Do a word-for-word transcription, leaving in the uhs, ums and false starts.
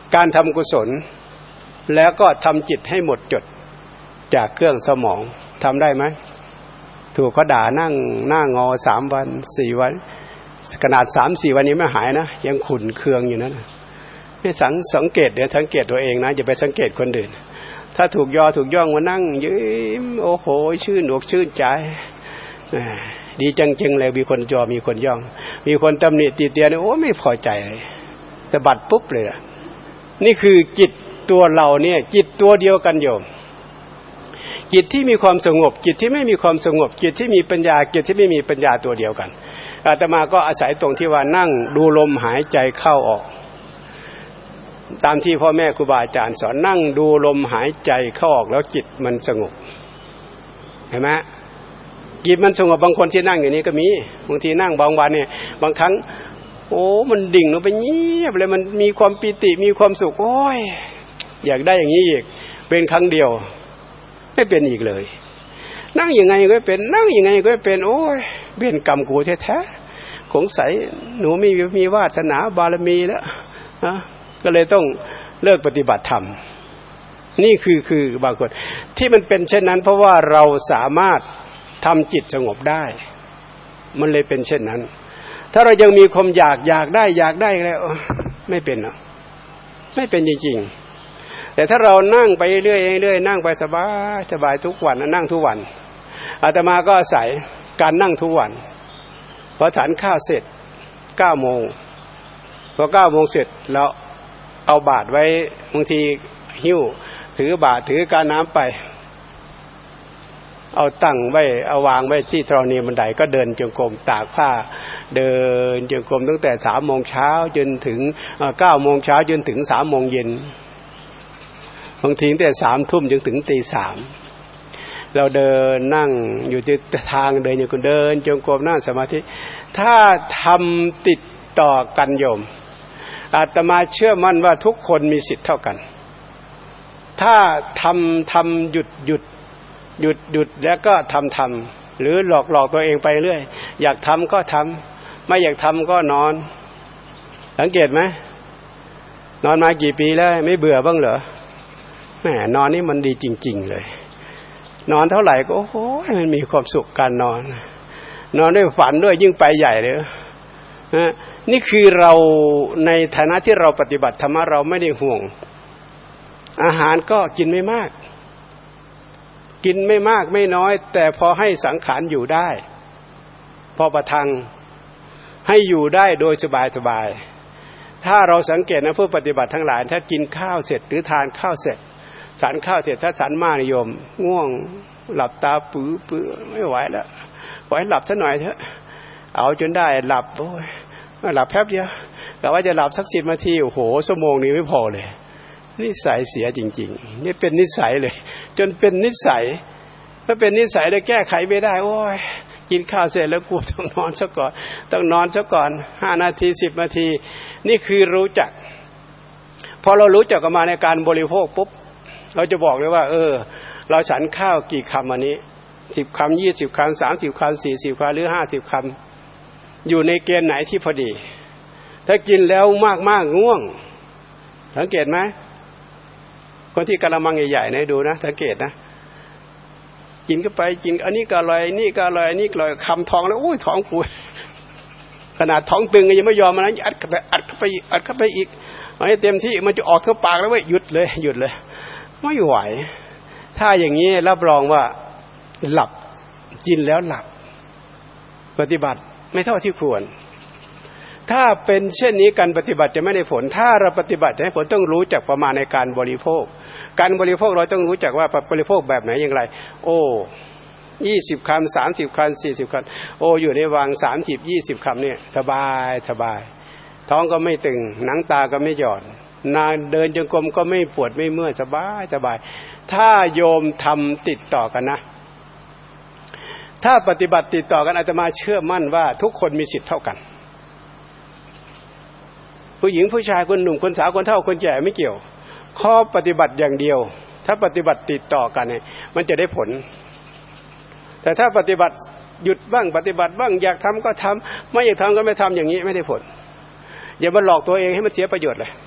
การทำกุศลแล้วก็ทำจิตให้หมดจดจากเครื่องสมองทำได้ไหมถูกเขาด่านั่งหน้างอสามวันสี่วันขนาดสามสี่วันนี้ไม่หายนะยังขุ่นเคืองอยู่นั่นนี่สังสังเกตเดี๋ยวสังเกตตัวเองนะอย่าไปสังเกตคนอื่นถ้าถูกยอถูกย่องมานั่งยิ้มโอ้โหชื่นอกชื่นใจดีจังๆเลยมีคนยอมีคนย่องมีคนตำหนิตีเตียนโอ้ไม่พอใจเลยแต่บัดปุ๊บเลยล่ะนี่คือจิตตัวเราเนี่ยจิตตัวเดียวกันโยมจิตที่มีความสงบจิตที่ไม่มีความสงบจิตที่มีปัญญาจิตที่ไม่มีปัญญาตัวเดียวกันอาตมาก็อาศัยตรงที่ว่านั่งดูลมหายใจเข้าออกตามที่พ่อแม่ครูบาอาจารย์สอนนั่งดูลมหายใจเข้าออกแล้วจิตมันสงบเห็นไหมจิตมันสงบบางคนที่นั่งอย่างนี้ก็มีบางทีนั่งบางวันเนี่ยบางครั้งโอ้มันดิ่งลงไปเงียบเลยมันมีความปิติมีความสุขโอ้ยอยากได้อย่างนี้อีกเป็นครั้งเดียวไม่เป็นอีกเลยนั่งยังไงก็เป็นนั่งยังไงก็เป็นโอ้ยเบี้ยนกรรมกูแท้ๆสงสัยหนูไม่มีวาสนาบารมีแล้วนะก็เลยต้องเลิกปฏิบัติธรรมนี่คือคือบางคนที่มันเป็นเช่นนั้นเพราะว่าเราสามารถทำจิตสงบได้มันเลยเป็นเช่นนั้นถ้าเรายังมีความอยากอยากได้อยากได้แล้วไม่เป็นหรอกไม่เป็นจริงๆแต่ถ้าเรานั่งไปเรื่อยๆเรื่อยๆนั่งไปสบายสบายทุกวันนั่งทุกวันอาตมาก็อาศัยการนั่งทุกวันพอฉันข้าวเสร็จเก้าโมงพอเก้าโมงเสร็จแล้วเอาบาตรไว้บางทีหิ้วถือบาตรถือการน้ำไปเอาตั้งไว้เอาวางไว้ที่ธรณีบันไดก็เดินจงกรมตากผ้าเดินจงกรมตั้งแต่สามโมงเช้าจนถึงเก้าโมงเช้าจนถึงสามโมงเย็นบางทีตั้งแต่สามทุ่มจนถึงตีสามเราเดินนั่งอยู่ที่ทางเดินอยู่คนเดินจงกรมนั่งสมาธิถ้าทำติดต่อกันโยมอาตมาเชื่อมั่นว่าทุกคนมีสิทธิ์เท่ากันถ้าทำทำหยุดหยุดหยุดหยุดแล้วก็ทำทำหรือหลอกหลอกตัวเองไปเรื่อยอยากทำก็ทำไม่อยากทำก็นอนสังเกตไหมนอนมากี่ปีแล้วไม่เบื่อบ้างเหรอแหมนอนนี่มันดีจริงๆเลยนอนเท่าไหร่ก็โอ้โหมันมีความสุขการนอนนอนด้วยฝันด้วยยิ่งไปใหญ่เลยนะนี่คือเราในฐานะที่เราปฏิบัติธรรมะเราไม่ได้ห่วงอาหารก็กินไม่มากกินไม่มากไม่น้อยแต่พอให้สังขารอยู่ได้พอประทังให้อยู่ได้โดยสบายสบายถ้าเราสังเกตนะผู้ปฏิบัติทั้งหลายถ้ากินข้าวเสร็จหรือทานข้าวเสร็จฉันข้าวเสร็จถ้าฉันมากนิยมง่วงหลับตาปื้อปื้อไม่ไหวแล้วขอให้หลับสักหน่อยเถอะเอาจนได้หลับโอ้ยหลับแป๊บเดียวกะว่าจะหลับสักสิบนาทีโอ้โหชั่วโมงนี้ไม่พอเลยนิสัยเสียจริงๆนี่เป็นนิสัยเลยจนเป็นนิสัยถ้าเป็นนิสัยแล้วแก้ไขไม่ได้โอ้ยกินข้าวเสร็จแล้วกูต้องนอนซะก่อนต้องนอนซะก่อนห้านาทีสิบนาทีนี่คือรู้จักพอเรารู้จักกันมาในการบริโภคปุ๊บเราจะบอกเลยว่าเออเราฉันข้าวกี่คำอันนี้สิบคำยี่สิบคำสามสิบคำสี่สิบคำหรือห้าสิบคำอยู่ในเกณฑ์ไหนที่พอดีถ้ากินแล้วมากๆง่วงสังเกตไหมคนที่กะละมังใหญ่ๆนะดูนะสังเกตนะกินเข้าไปกินอันนี้ก็อร่อยนี่ก็อร่อยนี่ก็อร่อยคำท้องแล้วอุ้ยท้องผูกขนาดท้องตึงยังไม่ยอมมันนะอัดเข้าไปอัดเข้าไปอัดเข้าไปอีกเอาให้เต็มที่มันจะออกเข้าปากแล้วเว้ยหยุดเลยหยุดเลยไม่ไหวถ้าอย่างนี้รับรองว่าหลับกินแล้วหลับปฏิบัติไม่เท่าที่ควรถ้าเป็นเช่นนี้การปฏิบัติจะไม่ได้ผลถ้าเราปฏิบัติจะให้ผลต้องรู้จักประมาณในการบริโภคการบริโภคเราต้องรู้จักว่าบริโภคแบบไหนอย่างไรโอ้ยี่สิบคำสามสิบคำสี่สิบคำโอ้อยู่ในวังสามสิบยี่สิบคำเนี่ยสบายสบายท้องก็ไม่ตึงหนังตาก็ไม่หย่อนนานเดินจงกรมก็ไม่ปวดไม่เมื่อยสบายสบายถ้าโยมทำติดต่อกันนะถ้าปฏิบัติติดต่อกันอาตมาเชื่อมั่นว่าทุกคนมีสิทธิ์เท่ากันผู้หญิงผู้ชายคนหนุ่มคนสาวคนเฒ่าคนแก่ไม่เกี่ยวข้อปฏิบัติอย่างเดียวถ้าปฏิบัติติดต่อกันเนี่ยมันจะได้ผลแต่ถ้าปฏิบัติหยุดบ้างปฏิบัติบ้างอยากทำก็ทำไม่อยากทำก็ไม่ทำอย่างนี้ไม่ได้ผลอย่ามาหลอกตัวเองให้มันเสียประโยชน์เลย